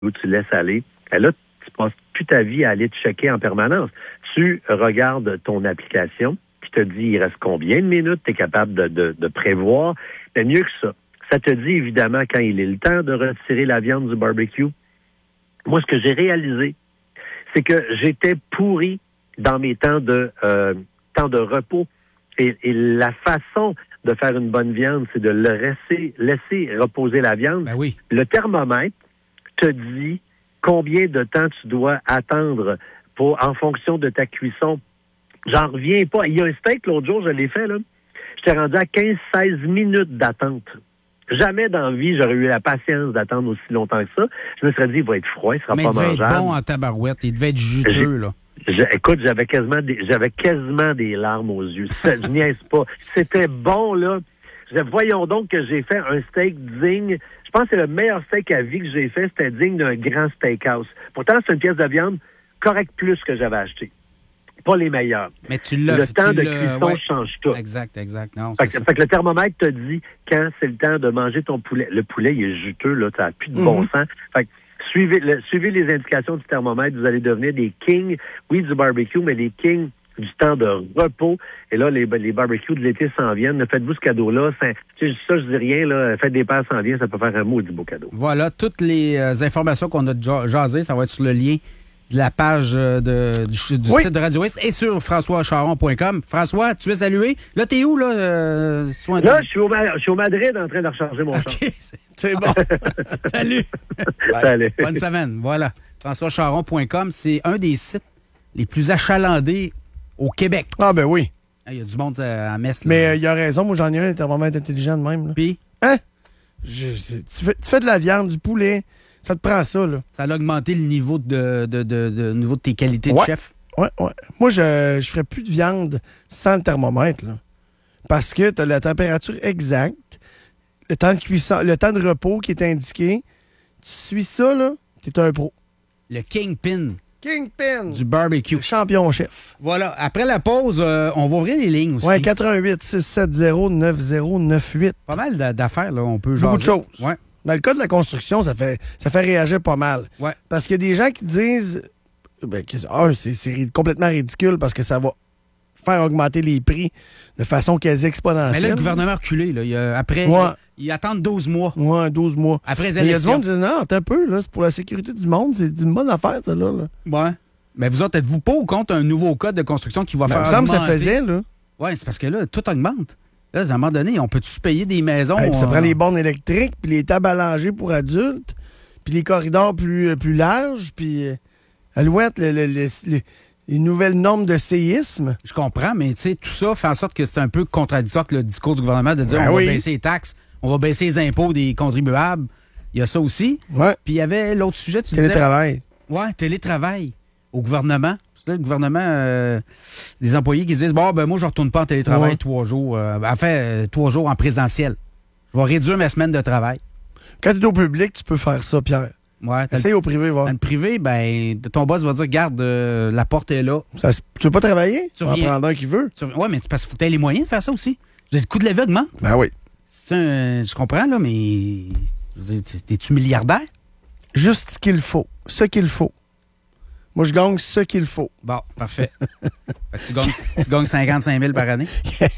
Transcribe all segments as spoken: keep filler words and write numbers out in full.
où tu laisses aller. Et là, tu passes plus ta vie à aller te checker en permanence. Tu regardes ton application qui te dit il reste combien de minutes, tu es capable de, de, de prévoir. Mais mieux que ça, ça te dit évidemment quand il est le temps de retirer la viande du barbecue. Moi, ce que j'ai réalisé, c'est que j'étais pourri dans mes temps de euh, temps de repos. Et, et la façon de faire une bonne viande, c'est de le laisser, laisser reposer la viande. Ben oui. Le thermomètre te dit combien de temps tu dois attendre pour, en fonction de ta cuisson. J'en reviens pas. Il y a un steak, l'autre jour, je l'ai fait, là. J'étais rendu à quinze à seize minutes d'attente. Jamais dans la vie, j'aurais eu la patience d'attendre aussi longtemps que ça. Je me serais dit, il va être froid, il sera Mais pas il devait mangeable. être bon en tabarouette. Il devait être juteux, J'ai- là. Je- écoute, j'avais quasiment des, j'avais quasiment des larmes aux yeux. Ça, je niaise pas. C'était bon, là. Je disais, voyons donc que j'ai fait un steak digne. Je pense que c'est le meilleur steak à vie que j'ai fait. C'était digne d'un grand steakhouse. Pourtant, c'est une pièce de viande correcte plus que j'avais acheté. Pas les meilleurs. Mais tu l'as Le tu temps de l'as- cuisson ouais. change tout. Exact, exact. Non, Fait c'est que, ça. fait que le thermomètre te dit quand c'est le temps de manger ton poulet. Le poulet, il est juteux, là. Ça n'a plus de bon sens. Fait que suivez, le- suivez les indications du thermomètre. Vous allez devenir des kings, oui, du barbecue, mais des kings du temps de repos. Et là, les, les barbecues de l'été s'en viennent. Ne faites-vous ce cadeau-là. Ça, tu sais, ça, je dis rien, là. Faites des paires s'en vient, ça peut faire un maudit beau cadeau. Voilà, toutes les euh, informations qu'on a ja- jasées, ça va être sur le lien de la page euh, de, du, du Oui. site de Radio X et sur françois charon point com. François, tu es salué. Là, t'es où, là? Euh, soin- Là, je suis au, Ma- je suis au Madrid en train de recharger mon champ. OK, c'est- C'est bon. salut. Salut. Bonne semaine. Voilà. françois charon point com, c'est un des sites les plus achalandés au Québec. Ah, ben oui. Il y a du monde à, à Metz. Là. Mais euh, il a raison. Moi, j'en ai un, un thermomètre intelligent de même. Là. Puis, Hein? Je- tu, fais, tu fais de la viande, du poulet. Ça te prend ça, là. ça a augmenté le niveau de, de, de, de- niveau de tes qualités de Ouais. chef. Ouais, ouais. Moi, je je ferais plus de viande sans le thermomètre, là. Parce que tu as la température exacte, le temps de cuisson, le temps de repos qui est indiqué. Tu suis ça, là, t'es un pro. Le Kingpin Kingpin! du barbecue. Champion chef. Voilà. Après la pause, euh, on va ouvrir les lignes aussi. Ouais, quatre un huit, six sept zéro, neuf zéro neuf huit. Pas mal d'a- d'affaires, là. On peut Beaucoup de jaser. choses. Ouais. Dans le cas de la construction, ça fait, ça fait réagir pas mal. Ouais. Parce qu'il y a des gens qui disent ben, que, ah, c'est, c'est ri- complètement ridicule parce que ça va faire augmenter les prix de façon quasi Mais exponentielle. là, le gouvernement a reculé. Là. Il y a- après, Ouais. il- ils attendent douze mois. Ouais, douze mois. Après les Mais il y a du élections. monde qui dit non, t'as un peu, là, c'est pour la sécurité du monde, c'est une bonne affaire, ça, là. là. Ouais. Mais vous autres, êtes-vous pas ou contre un nouveau code de construction qui va Ben, faire il me semble que ça augmenter? faisait, là. Ouais, c'est parce que là, tout augmente. Là, à un moment donné, on peut-tu se payer des maisons? Hey, puis ça euh, prend les bornes électriques, puis les tables à langer pour adultes, puis les corridors plus, euh, plus larges, puis euh, Alouette, le- le- le- le- les nouvelles normes de séisme. Je comprends, mais tu sais, tout ça fait en sorte que c'est un peu contradictoire avec le discours du gouvernement de dire Ben on oui. va baisser les taxes, on va baisser les impôts des contribuables. Il y a ça aussi. Ouais, Puis il y avait l'autre sujet, tu disais... télétravail. Ouais, télétravail au gouvernement. Parce que là, le gouvernement, euh, des employés qui disent, bon, ben moi, je retourne pas en télétravail Ouais. trois jours. Euh, enfin, euh, trois jours en présentiel. Je vais réduire ma semaine de travail. Quand t'es au public, tu peux faire ça, Pierre. Ouais, dans, Essaye au privé, le, voir. dans le privé, ben, ton boss va dire, garde, euh, la porte est là. Ça se- tu veux pas travailler? Tu On va en reviens. prendre un qui veut. Tu- Ouais, mais c'est parce qu'il faut que tu aies les moyens de faire ça aussi. Le coût de la vie augmente. Ben oui. C'est un, je comprends, là, mais je veux dire, tu- t'es-tu milliardaire? Juste ce qu'il faut. Ce qu'il faut. Moi, je gagne ce qu'il faut. Bon, parfait. Fait que tu, gagnes, tu gagnes cinquante-cinq mille par année.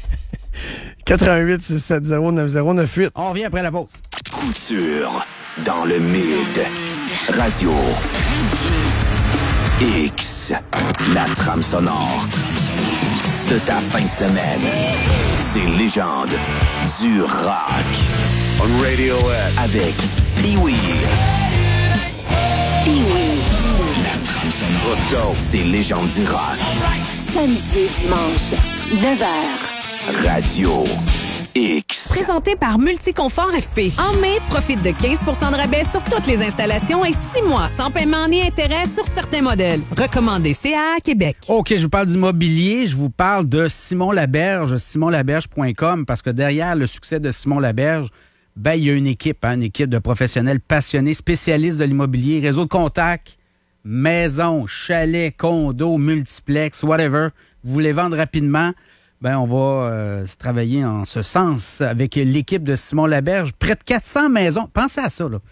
quatre un huit, six sept zéro, neuf zéro neuf huit. On revient après la pause. Couture dans le mid. Radio X. La trame sonore de ta fin de semaine. Ces légendes du rock. On Radio X. Avec Pee-Wee. Pee-Wee. Let's go. Ces légendes du rock. Samedi et dimanche, neuf heures. Radio X. Présenté par Multiconfort F P. En mai, profite de quinze pour cent de rabais sur toutes les installations et six mois sans paiement ni intérêt sur certains modèles. Recommandé C A A Québec. OK, je vous parle d'immobilier. Je vous parle de Simon Laberge, simon laberge point com, parce que derrière le succès de Simon Laberge, ben, il y a une équipe, hein, une équipe de professionnels passionnés, spécialistes de l'immobilier, réseau de contacts, maison, chalet, condo, multiplex, whatever. Vous voulez vendre rapidement? Ben, on va euh, travailler en ce sens avec l'équipe de Simon Laberge. Près de quatre cents maisons. Pensez à ça, là.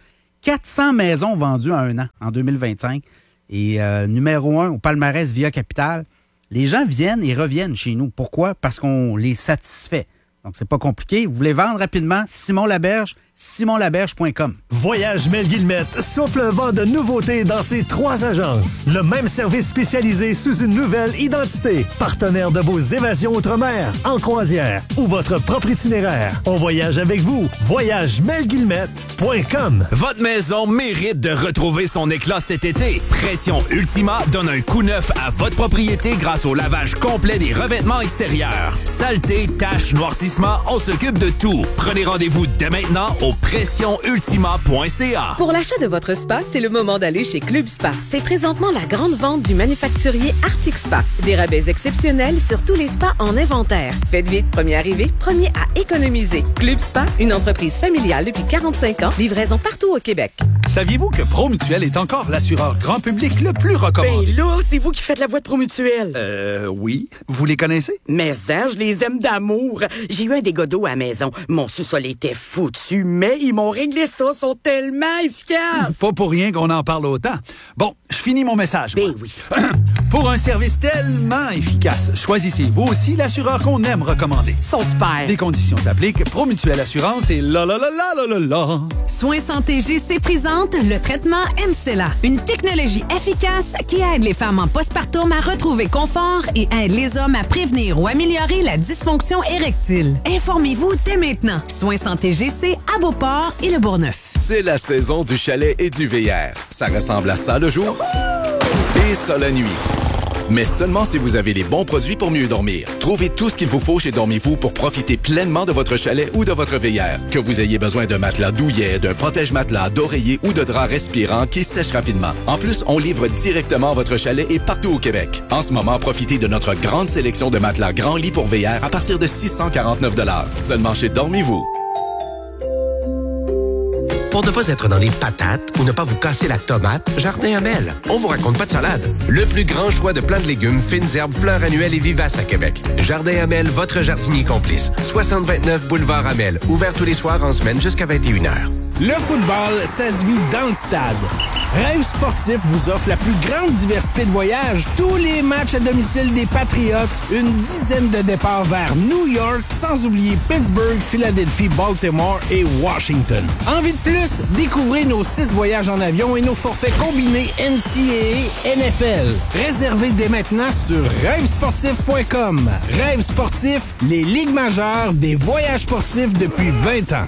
quatre cents maisons vendues en un an, en deux mille vingt-cinq. Et euh, numéro un au palmarès Via Capital. Les gens viennent et reviennent chez nous. Pourquoi? Parce qu'on les satisfait. Donc, c'est pas compliqué. Vous voulez vendre rapidement? Simon Laberge, simon laberge point com. Voyage Mel Guillemette souffle un vent de nouveautés dans ses trois agences. Le même service spécialisé sous une nouvelle identité. Partenaire de vos évasions outre-mer, en croisière ou votre propre itinéraire. On voyage avec vous. voyage mel guillemette point com. Votre maison mérite de retrouver son éclat cet été. Pression Ultima donne un coup neuf à votre propriété grâce au lavage complet des revêtements extérieurs. Saleté, taches, noircissement, on s'occupe de tout. Prenez rendez-vous dès maintenant au pression ultima point c a. Pour l'achat de votre spa, c'est le moment d'aller chez Club Spa. C'est présentement la grande vente du manufacturier Arctic Spa. Des rabais exceptionnels sur tous les spas en inventaire. Faites vite, premier arrivé, premier à économiser. Club Spa, une entreprise familiale depuis quarante-cinq ans, livraison partout au Québec. Saviez-vous que Promutuel est encore l'assureur grand public le plus recommandé? Ben là, c'est vous qui faites la voix de Promutuel. Euh, oui. Vous les connaissez? Mais ça, je les aime d'amour. J'ai eu un dégât d'eau à la maison. Mon sous-sol était foutu, mais ils m'ont réglé ça. Ils sont tellement efficaces. Pas pour rien qu'on en parle autant. Bon, je finis mon message. Ben oui. Pour un service tellement efficace, choisissez vous aussi l'assureur qu'on aime recommander. Ils sont super. Des conditions s'appliquent. Promutuel Assurance et la la la la la la la. Soins Santé G C présente le traitement M C E L A, une technologie efficace qui aide les femmes en postpartum à retrouver confort et aide les hommes à prévenir ou améliorer la dysfonction érectile. Informez-vous dès maintenant. Soins Santé G C à Beauport et le Bourgneuf. C'est la saison du chalet et du V R. Ça ressemble à ça le jour et ça la nuit. Mais seulement si vous avez les bons produits pour mieux dormir. Trouvez tout ce qu'il vous faut chez Dormez-vous pour profiter pleinement de votre chalet ou de votre V R. Que vous ayez besoin d'un matelas douillet, d'un protège-matelas, d'oreiller ou de drap respirant qui sèche rapidement. En plus, on livre directement votre chalet et partout au Québec. En ce moment, profitez de notre grande sélection de matelas grand lit pour V R à partir de six cent quarante-neuf dollars. Seulement chez Dormez-vous. Pour ne pas être dans les patates ou ne pas vous casser la tomate, Jardin Amel. On vous raconte pas de salade. Le plus grand choix de plants de légumes, fines herbes, fleurs annuelles et vivaces à Québec. Jardin Amel, votre jardinier complice. soixante vingt-neuf boulevard Amel. Ouvert tous les soirs en semaine jusqu'à vingt et une heures. Le football, ça se vit dans le stade. Rêve Sportif vous offre la plus grande diversité de voyages. Tous les matchs à domicile des Patriots, une dizaine de départs vers New York, sans oublier Pittsburgh, Philadelphie, Baltimore et Washington. Envie de plus? Découvrez nos six voyages en avion et nos forfaits combinés N C A A N F L. Réservez dès maintenant sur rêve sportif point com. Rêve Sportif, les ligues majeures des voyages sportifs depuis vingt ans.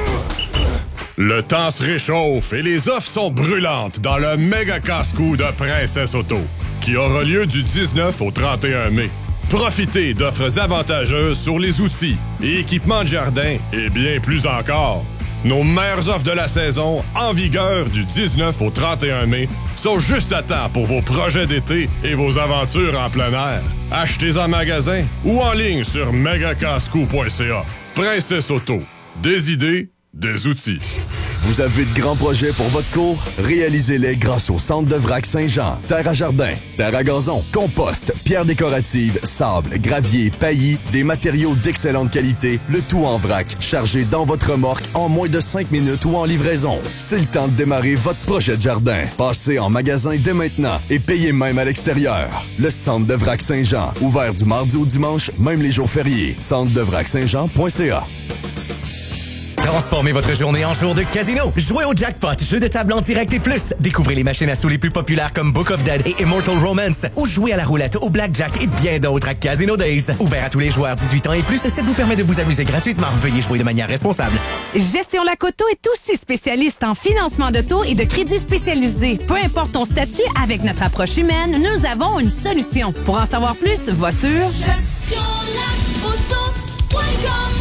Le temps se réchauffe et les offres sont brûlantes dans le méga casse-cou de Princesse Auto, qui aura lieu du dix-neuf au trente et un mai. Profitez d'offres avantageuses sur les outils et équipements de jardin et bien plus encore. Nos meilleures offres de la saison, en vigueur du dix-neuf au trente et un mai, sont juste à temps pour vos projets d'été et vos aventures en plein air. Achetez en magasin ou en ligne sur méga casse cou point c a. Princesse Auto, des idées, des outils. Vous avez de grands projets pour votre cour? Réalisez-les grâce au Centre de Vrac Saint-Jean. Terre à jardin, terre à gazon, compost, pierres décoratives, sable, gravier, paillis, des matériaux d'excellente qualité, le tout en vrac, chargé dans votre remorque en moins de cinq minutes ou en livraison. C'est le temps de démarrer votre projet de jardin. Passez en magasin dès maintenant et payez même à l'extérieur. Le Centre de Vrac Saint-Jean, ouvert du mardi au dimanche, même les jours fériés. centre de vrac saint jean point c a. Transformez votre journée en jour de casino. Jouez au jackpot, jeu de table en direct et plus. Découvrez les machines à sous les plus populaires comme Book of Dead et Immortal Romance. Ou jouez à la roulette, au blackjack et bien d'autres à Casino Days. Ouvert à tous les joueurs dix-huit ans et plus, ça vous permet de vous amuser gratuitement. Veuillez jouer de manière responsable. Gestion Lacoto est aussi spécialiste en financement d'auto et de crédits spécialisés. Peu importe ton statut, avec notre approche humaine, nous avons une solution. Pour en savoir plus, va sur gestion lacoto point com.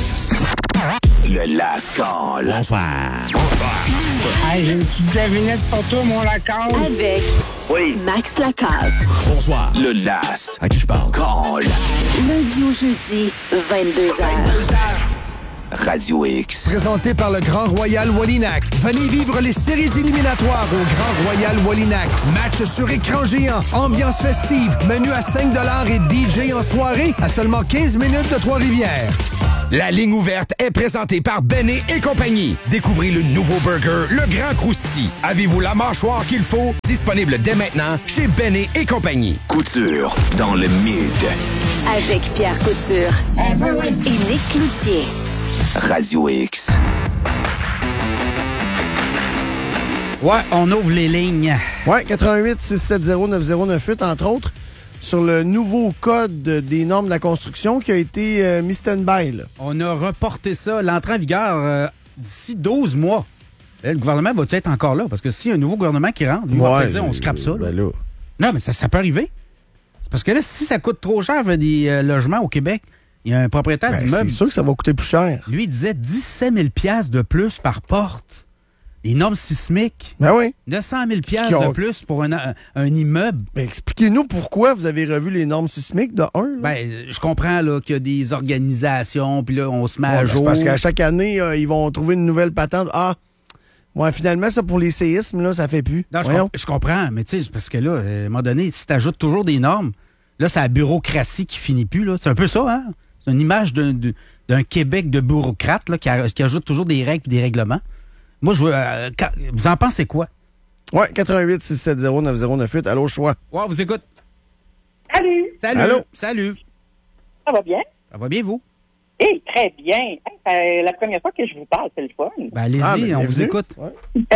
Le Last Call. Bonsoir. Bonsoir. Hey, j'ai une petite devinette pour toi, mon Lacasse. Avec oui. Max Lacasse. Bonsoir. Le Last. À qui je parle? Call. Lundi au jeudi, vingt-deux heures. Radio X. Présenté par le Grand Royal Wallinac. Venez vivre les séries éliminatoires au Grand Royal Wallinac. Match sur écran géant, ambiance festive, menu à cinq dollars et D J en soirée à seulement quinze minutes de Trois-Rivières. La ligne ouverte est présentée par Bennet et compagnie. Découvrez le nouveau burger, le Grand Crousti. Avez-vous la mâchoire qu'il faut? Disponible dès maintenant chez Bennet et compagnie. Couture dans le mid. Avec Pierre Couture et Nick Cloutier. Radio X. Ouais, on ouvre les lignes. Ouais, quatre un huit six sept zéro neuf zéro neuf huit, entre autres, sur le nouveau code des normes de la construction qui a été euh, mis stand-by. Là. On a reporté ça, l'entrée en vigueur, euh, d'ici douze mois. Là, le gouvernement va-t-il être encore là? Parce que s'il y a un nouveau gouvernement qui rentre, lui ouais, va peut-être dire on scrape ça. Ben là. Non, mais ça, ça peut arriver. C'est parce que là, si ça coûte trop cher des euh, logements au Québec, il y a un propriétaire Ben, d'immeuble. c'est sûr que ça va coûter plus cher. Lui, il disait dix-sept mille dollars de plus par porte. Les normes sismiques. Ben oui. neuf cent mille dollars ont... de plus pour un, un, un immeuble. Ben, expliquez-nous pourquoi vous avez revu les normes sismiques de un. Là. Ben, je comprends là, qu'il y a des organisations, puis là, on se met ouais, à jour. Parce qu'à chaque année, euh, ils vont trouver une nouvelle patente. Ah, ouais, finalement, ça pour les séismes, là, ça fait plus. Non, je, comp- je comprends, mais tu sais, parce que là, à un moment donné, si tu ajoutes toujours des normes, là, c'est la bureaucratie qui finit plus. Là. C'est un peu ça, hein? C'est une image d'un, d'un Québec de bureaucrate là, qui, a, qui ajoute toujours des règles et des règlements. Moi, je veux. Euh, quand, vous en pensez quoi? Ouais, quatre un huit six sept zéro neuf zéro neuf huit. Allô, choix. Ouais, vous écoute. Salut. Salut. Allô. Salut. Ça va bien? Ça va bien, vous? Eh, hey, très bien. Hey, c'est la première fois que je vous parle, c'est le fun. Ben, allez-y, ah, ben, on vous écoute. Ouais.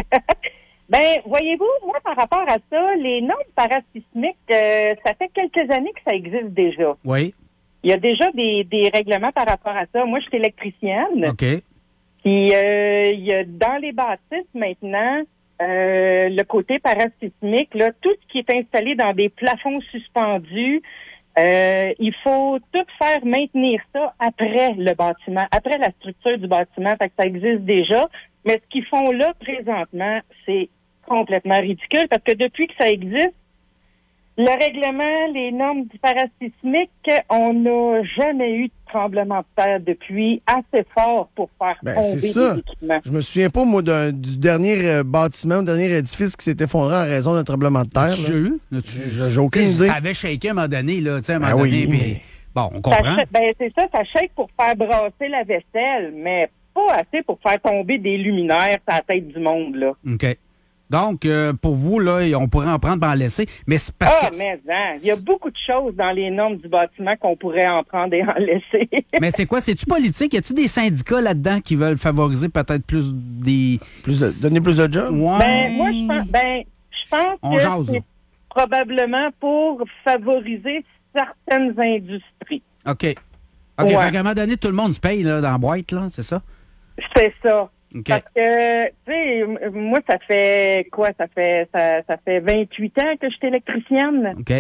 Ben, voyez-vous, moi, par rapport à ça, les normes parasismiques, euh, ça fait quelques années que ça existe déjà. Oui. Il y a déjà des, des règlements par rapport à ça. Moi, je suis électricienne. OK. Puis, euh, il y a dans les bâtisses maintenant, euh, le côté parasismique, là, tout ce qui est installé dans des plafonds suspendus, euh, il faut tout faire maintenir ça après le bâtiment, après la structure du bâtiment. Fait que ça existe déjà. Mais ce qu'ils font là, présentement, c'est complètement ridicule parce que depuis que ça existe, le règlement, les normes du parasismique, on n'a jamais eu de tremblement de terre depuis assez fort pour faire ben, tomber c'est ça. des équipements. Je me souviens pas, moi, d'un, du dernier euh, bâtiment, du dernier édifice qui s'est effondré en raison d'un tremblement de terre. J'ai eu? J'ai, j'ai aucune idée. Ça avait shaké à un moment donné, là, tu sais, à un moment ben donné. Oui, puis, mais... Bon, on comprend. Ça, ben, c'est ça, ça shake pour faire brasser la vaisselle, mais pas assez pour faire tomber des luminaires sur la tête du monde, là. OK. Donc, euh, pour vous, là, on pourrait en prendre, en laisser. Mais c'est parce ah, que. mais hein, il y a beaucoup de choses dans les normes du bâtiment qu'on pourrait en prendre et en laisser. Mais c'est quoi? C'est-tu politique? Y a-t-il des syndicats là-dedans qui veulent favoriser peut-être plus des. Plus de, donner plus de jobs? Ouais. Ben, moi, je pense, ben, je pense on que jase, c'est là. probablement pour favoriser certaines industries. OK. OK. Ouais. Fait qu'à un moment donné, tout le monde se paye là, dans la boîte, là, c'est ça? C'est ça. OK. Parce que, tu sais, moi, ça fait quoi? Ça fait ça, ça fait vingt-huit ans que je suis électricienne. OK.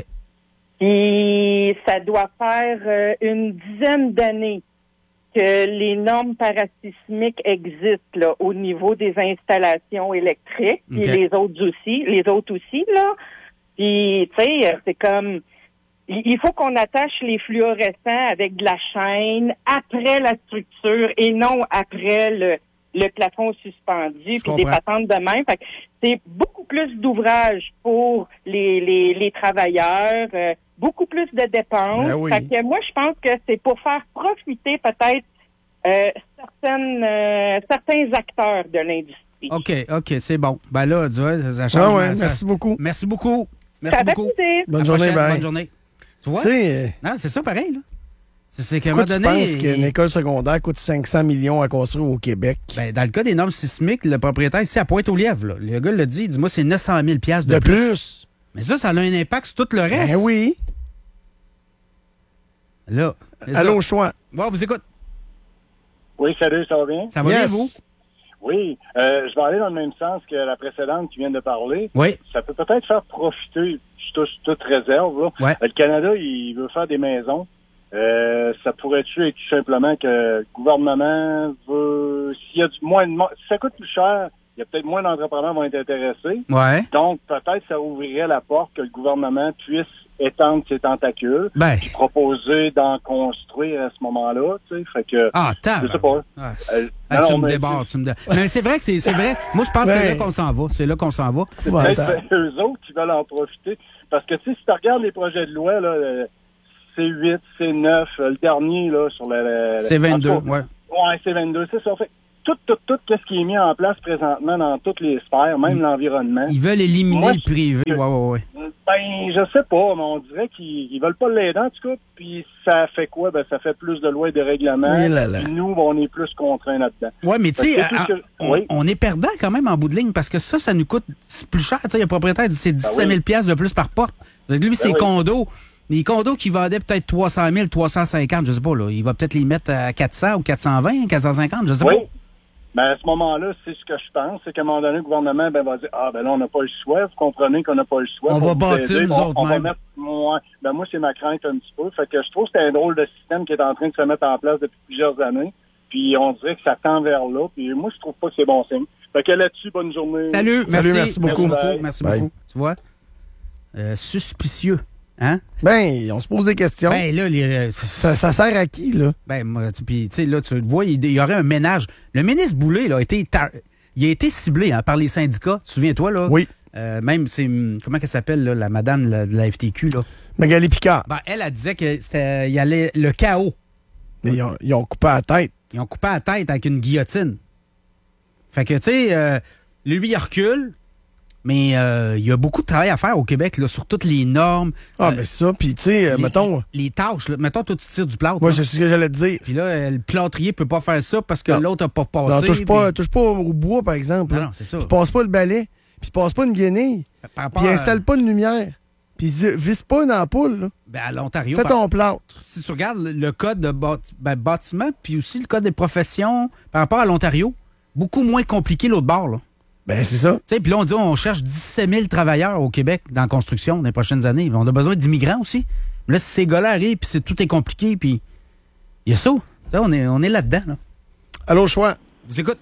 Puis ça doit faire euh, une dizaine d'années que les normes parasismiques existent là, au niveau des installations électriques, puis OK. les autres aussi, les autres aussi, là. Puis, tu sais, c'est comme... Il faut qu'on attache les fluorescents avec de la chaîne après la structure et non après le, le plafond suspendu puis des patentes de même. Fait que c'est beaucoup plus d'ouvrage pour les, les, les travailleurs, euh, beaucoup plus de dépenses. Ben oui. Fait que moi, je pense que c'est pour faire profiter peut-être euh, certaines, euh, certains acteurs de l'industrie. OK, OK, c'est bon. Ben là, tu vois, ça change. Ah ouais, ça... merci beaucoup. Merci beaucoup. Merci Ça fait beaucoup. plaisir. Bonne À journée, prochaine, bye. Bonne journée. Tu vois? T'sais, non, c'est ça pareil, là. C'est, c'est qu'à un pourquoi moment tu donné. penses qu'une école secondaire coûte cinq cents millions à construire au Québec? Ben, dans le cas des normes sismiques, le propriétaire ici à Pointe-aux-Lièvres, là, le gars l'a dit, il dit, moi, c'est neuf cent mille dollars de, De plus. plus? Mais ça, ça a un impact sur tout le reste. Ben oui. Là. Allô, choix. Bon, vous écoute. Oui, salut, ça va bien? Ça va Yes. bien, vous? Oui, euh, je vais aller dans le même sens que la précédente qui vient de parler. Oui. Ça peut peut-être faire profiter, je touche toute réserve, là. Ouais. Le Canada, il veut faire des maisons. Euh, ça pourrait-tu être tout simplement que le gouvernement veut... S'il y a du moins de monde... Si ça coûte plus cher, il y a peut-être moins d'entrepreneurs qui vont être intéressés. Ouais. Donc, peut-être ça ouvrirait la porte que le gouvernement puisse étendre ses tentacules, Ben. puis proposer d'en construire à ce moment-là, tu sais, fait que... Ah, t'as. Je sais pas. Ah, Euh, ah, non, tu me mais- débordes, tu me débordes. Mais c'est vrai que c'est, c'est vrai. Moi, je pense que c'est Ouais. là qu'on s'en va. C'est là qu'on s'en va. C'est peut-être eux autres qui veulent en profiter. Parce que, tu sais, si tu regardes les projets de loi, là, euh, C huit, C neuf, euh, le dernier, là, sur le... le C vingt-deux, en tout cas, ouais. Ouais, C vingt-deux, c'est ça. Fait tout, tout, tout, qu'est-ce qui est mis en place présentement dans toutes les sphères, même Ils, l'environnement. Ils veulent éliminer Moi, le privé. je, Ouais, ouais, ouais. Ben, je sais pas, mais on dirait qu'ils ils veulent pas l'aider, en tout cas. Puis ça fait quoi? Ben, ça fait plus de lois et de règlements. Oui, là, là. Puis nous, ben, on est plus contraints là-dedans. Oui, mais tu sais, que... on, oui. on est perdant quand même en bout de ligne parce que ça, ça nous coûte plus cher. Tu sais, le propriétaire dit c'est dix-sept mille dollars de plus par porte. Donc, lui, ses oui. condos, les condos qui vendaient peut-être trois cent mille, trois cent cinquante, je sais pas, là. Il va peut-être les mettre à quatre cents ou quatre cent vingt, quatre cent cinquante, je sais oui. pas. Ben, à ce moment-là, c'est ce que je pense, c'est qu'à un moment donné, le gouvernement ben, va dire, ah, ben là, on n'a pas le choix, vous comprenez qu'on n'a pas le choix. On va bâtir nous on, autres on va même. mettre, moi, ben, moi, c'est ma crainte un petit peu. Fait que je trouve que c'est un drôle de système qui est en train de se mettre en place depuis plusieurs années. Puis on dirait que ça tend vers là. Puis moi, je trouve pas que c'est bon signe. Fait que là-dessus, bonne journée. Salut, merci, Salut, merci beaucoup. Merci beaucoup. Merci beaucoup. Tu vois? Euh, suspicieux. Hein? Ben, on se pose des questions. Ben, là, les, euh, ça, ça sert à qui, là? Ben, moi, tu puis, tu sais, là, tu le vois, il, il y aurait un ménage. Le ministre Boulay, là, a été, tar... il a été ciblé hein, par les syndicats. Tu te souviens-toi, là? Oui. Euh, même, c'est, comment qu'elle s'appelle, là, la madame la, de la F T Q, là? Magali Picard. Ben, elle, elle disait que c'était, il y allait le chaos. Mais ils ont, ils ont coupé la tête. Ils ont coupé la tête avec une guillotine. Fait que, tu sais, euh, lui, il recule. Mais euh, il y a beaucoup de travail à faire au Québec là, sur toutes les normes. Ah, euh, mais ça, puis tu sais, euh, mettons... Les, les tâches, là. Mettons, toi, tu tires du plâtre. Moi, là. c'est ce que j'allais te dire. Puis là, euh, le plâtrier peut pas faire ça parce que non. l'autre a pas passé. Non, touche pas, puis... touche pas au bois, par exemple. Non, non, c'est ça. Puis passe pas le balai. Puis passe pas une guenille. Puis installe pas une lumière. Puis vise pas une ampoule. Là. Ben, à l'Ontario... Fais ton plâtre. Si tu regardes le code de bâti... ben, bâtiment, puis aussi le code des professions par rapport à l'Ontario, beaucoup moins compliqué l'autre bord, là. Ben, c'est ça. Puis là, on dit on cherche dix-sept mille travailleurs au Québec dans la construction dans les prochaines années. On a besoin d'immigrants aussi. Mais là, si ces gars-là arrivent, puis tout est compliqué, puis il y a ça. Là, on est, on est là-dedans. Là. Allô, choix. Vous écoute.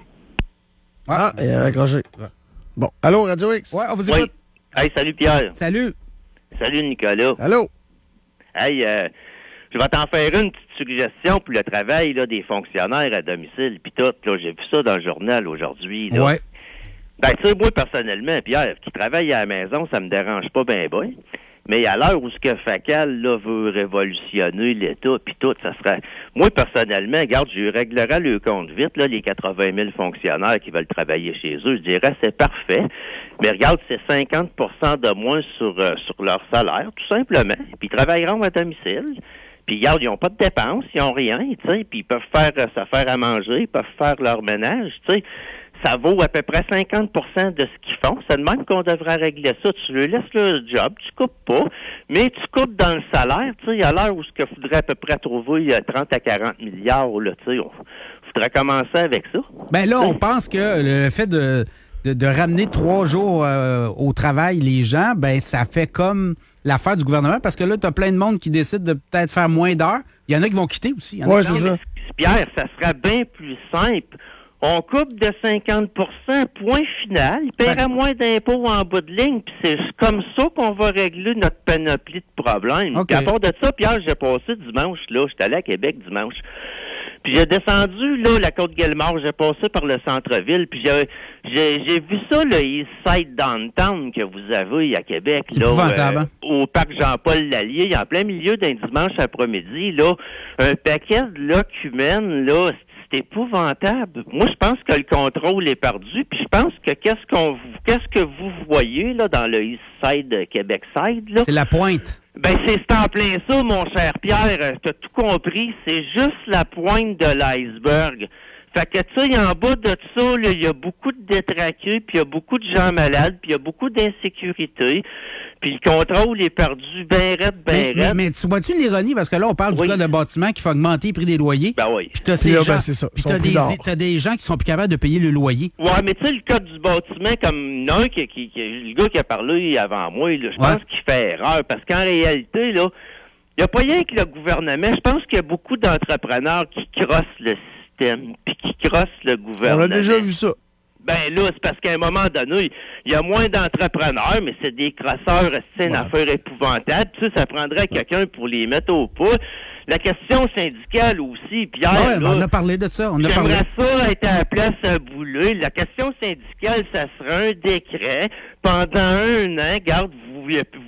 Ouais. Ah, il a raccroché. Ouais. Bon. Allô, Radio X. Ouais, on vous écoute. Oui. Hey, salut Pierre. Salut. Salut Nicolas. Allô. Hey, euh, je vais t'en faire une petite suggestion pour le travail là, des fonctionnaires à domicile, puis tout. Là, j'ai vu ça dans le journal aujourd'hui. Là. Ouais. Ben, tu sais, moi, personnellement, Pierre, qui travaille à la maison, ça me dérange pas bien, ben. Mais à l'heure où ce que Facal, là, veut révolutionner l'État, puis tout, ça serait... Moi, personnellement, regarde, je réglerais le compte vite, là, les quatre-vingt mille fonctionnaires qui veulent travailler chez eux. Je dirais, c'est parfait. Mais regarde, c'est cinquante pour cent de moins sur, euh, sur leur salaire, tout simplement. Puis ils travailleront à domicile. Puis, regarde, ils n'ont pas de dépenses, ils n'ont rien, tu sais. Puis ils peuvent faire euh, ça faire à manger, ils peuvent faire leur ménage, tu sais. Ça vaut à peu près cinquante pour cent de ce qu'ils font. C'est de même qu'on devrait régler ça. Tu leur laisses le job, tu coupes pas, mais tu coupes dans le salaire. Tu sais, à l'heure où ce qu'il faudrait à peu près trouver trente à quarante milliards, là, tu sais, on faudrait commencer avec ça. Ben là, on pense que le fait de, de, de ramener trois jours euh, au travail les gens, ben ça fait comme l'affaire du gouvernement, parce que là, tu as plein de monde qui décide de peut-être faire moins d'heures. Il y en a qui vont quitter aussi. Oui, c'est ça. Pierre, ça serait bien plus simple. On coupe de cinquante pour cent, point final. Il paiera ben, moins d'impôts en bout de ligne, puis c'est comme ça qu'on va régler notre panoplie de problèmes. Okay. À part de ça, Pierre, j'ai passé dimanche, là, j'étais allé à Québec dimanche. Puis j'ai descendu, là, la Côte-Guillemard, j'ai passé par le centre-ville, puis j'ai, j'ai, j'ai vu ça, le East Side Downtown que vous avez à Québec, là, euh, au parc Jean-Paul Lallier, en plein milieu d'un dimanche après-midi, là, un paquet de locumènes, là, c'est épouvantable. Moi, je pense que le contrôle est perdu, puis je pense que qu'est-ce qu'on qu'est-ce que vous voyez là dans le East Side, Québec Side, là? C'est la pointe. Ben, c'est en plein ça, mon cher Pierre. T'as tout compris. C'est juste la pointe de l'iceberg. Fait que, tu sais, en bas de ça, il y a beaucoup de détraqués, puis il y a beaucoup de gens malades, puis il y a beaucoup d'insécurité. Puis le contrôle est perdu ben raide, ben mais, raide. Mais, mais tu vois-tu l'ironie? Parce que là, on parle oui. du cas de bâtiment qui fait augmenter le prix des loyers. Ben oui. Puis t'as ces là, gens, ben, c'est ça. puis t'as des, t'as des gens qui sont plus capables de payer le loyer. Ouais, mais tu sais, le cas du bâtiment, comme non, qui, qui, qui, le gars qui a parlé avant moi, là, je ouais. pense qu'il fait erreur. Parce qu'en réalité, là, il n'y a pas rien que le gouvernement. Je pense qu'il y a beaucoup d'entrepreneurs qui crossent le système, puis qui crossent le gouvernement. On a déjà vu ça. Ben là, c'est parce qu'à un moment donné, il y a moins d'entrepreneurs, mais c'est des crosseurs, c'est une ouais. affaire épouvantable. Tu sais, ça prendrait quelqu'un pour les mettre au pas. La question syndicale aussi, Pierre. Ouais, là, on a parlé de ça. On a j'aimerais parlé. ça être à la place à Boulay. La question syndicale, ça serait un décret pendant un an. Regarde, vous,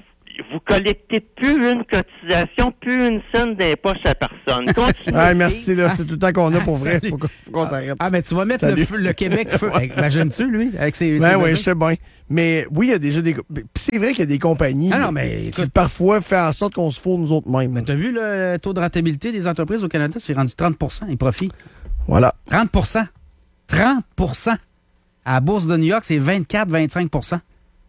vous collectez plus une cotisation, plus une scène d'impôt à personne. Continuez. Ah, merci, là. C'est tout le temps qu'on a pour vrai. Faut qu'on, faut qu'on s'arrête. Ah, mais tu vas mettre le, feu, le Québec feu. Imagines-tu, lui, avec ses. Ben ses oui, besoins? je sais bien. Mais oui, il y a déjà des. Puis c'est vrai qu'il y a des compagnies Ah non, mais, qui écoute, parfois font en sorte qu'on se fourre nous autres mêmes. Mais t'as vu le taux de rentabilité des entreprises au Canada? C'est rendu trente pour cent, les profits. Voilà. trente pour cent. trente pour cent. À la Bourse de New York, c'est vingt-quatre à vingt-cinq pour cent.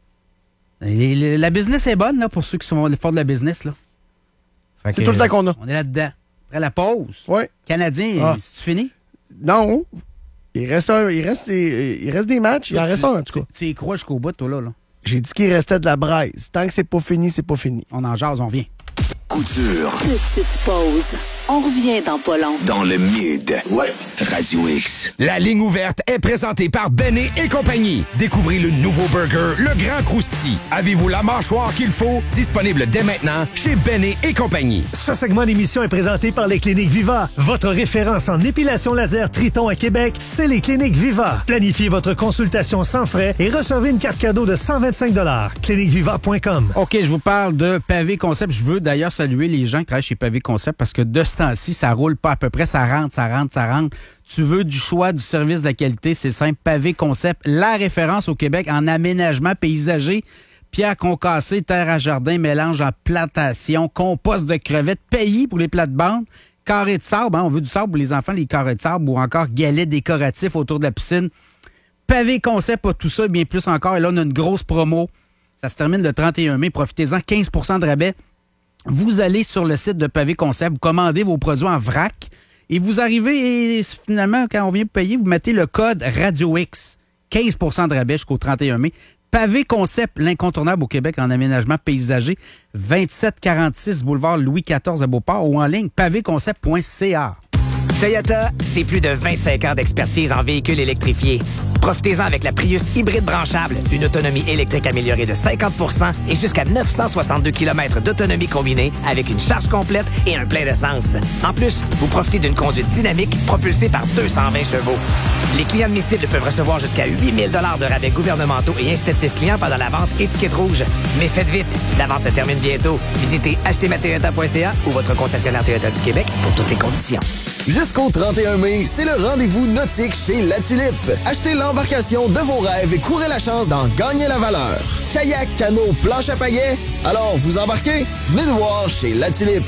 Et les- la business est bonne, là, pour ceux qui sont forts de la business, là. Fait C'est que, tout le temps qu'on a. On est là-dedans. Après la pause. Oui. Canadien, Ah. c'est fini? Non. Il reste, un, il, reste des, il reste des matchs. Il en Tu- reste un, en tout cas. Tu y crois jusqu'au bout, toi, là. là. J'ai dit qu'il restait de la braise. Tant que c'est pas fini, c'est pas fini. On en jase, on vient. Coup dur Petite pause. On revient dans pas long. dans le mid. Ouais. Radio X. La ligne ouverte est présentée par Bennet et compagnie. Découvrez le nouveau burger, le Grand Crousty. Avez-vous la mâchoire qu'il faut? Disponible dès maintenant chez Bennet et compagnie. Ce segment d'émission est présenté par les Cliniques Viva. Votre référence en épilation laser Triton à Québec, c'est les Cliniques Viva. Planifiez votre consultation sans frais et recevez une carte cadeau de cent vingt-cinq dollars. clinique viva point com. OK, je vous parle de Pavé Concept. Je veux d'ailleurs saluer les gens qui travaillent chez Pavé Concept parce que de ce temps-ci, ça roule pas à peu près. Ça rentre, ça rentre, ça rentre. Tu veux du choix, du service, de la qualité, c'est simple. Pavé Concept, la référence au Québec en aménagement paysager. Pierre concassée, terre à jardin, mélange en plantation, compost de crevettes, pays pour les plates-bandes, carré de sable. Hein, on veut du sable pour les enfants, les carrés de sable ou encore galets décoratifs autour de la piscine. Pavé Concept a tout ça et bien plus encore. Et là, on a une grosse promo. Ça se termine le trente et un mai. Profitez-en, quinze pour cent de rabais. Vous allez sur le site de Pavé Concept, vous commandez vos produits en vrac et vous arrivez et finalement, quand on vient payer, vous mettez le code Radio X. quinze pour cent de rabais jusqu'au trente et un mai. Pavé Concept, l'incontournable au Québec en aménagement paysager, vingt-sept quarante-six boulevard Louis quatorze à Beauport ou en ligne pavé concept point c a. Toyota, c'est plus de vingt-cinq ans d'expertise en véhicules électrifiés. Profitez-en avec la Prius hybride branchable, une autonomie électrique améliorée de cinquante pour cent et jusqu'à neuf cent soixante-deux kilomètres d'autonomie combinée avec une charge complète et un plein d'essence. En plus, vous profitez d'une conduite dynamique propulsée par deux cent vingt chevaux. Les clients admissibles peuvent recevoir jusqu'à huit mille dollars de rabais gouvernementaux et incitatifs clients pendant la vente étiquette rouge. Mais faites vite, la vente se termine bientôt. Visitez acheter ma toyota point c a ou votre concessionnaire Toyota du Québec pour toutes les conditions. Jusqu'au trente et un mai, c'est le rendez-vous nautique chez La Tulipe. Achetez l'embarcation de vos rêves et courez la chance d'en gagner la valeur. Kayak, canot, planche à pagaie. Alors, vous embarquez? Venez nous voir chez La Tulipe.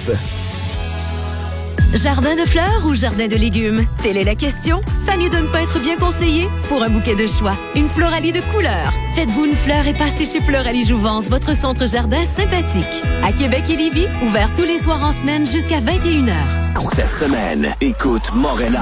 Jardin de fleurs ou jardin de légumes? Telle est la question. Fanny de ne pas être bien conseillée? Pour un bouquet de choix, une Floralie de couleurs. Faites-vous une fleur et passez chez Floralie Jouvence, votre centre jardin sympathique. À Québec et Lévis, ouvert tous les soirs en semaine jusqu'à vingt et une heures. Cette semaine, écoute Morena.